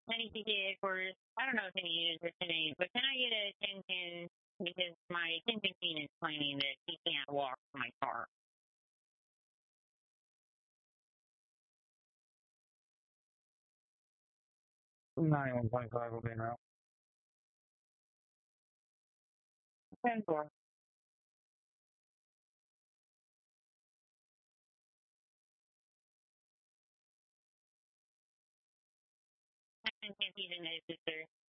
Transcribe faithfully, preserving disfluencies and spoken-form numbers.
Any T K, of course. I don't know if any units are today, but can I get a ten ten because my ten fifteen is claiming that he can't walk to my car. nine one point five will be now. ten four. ten ten he's in his sister.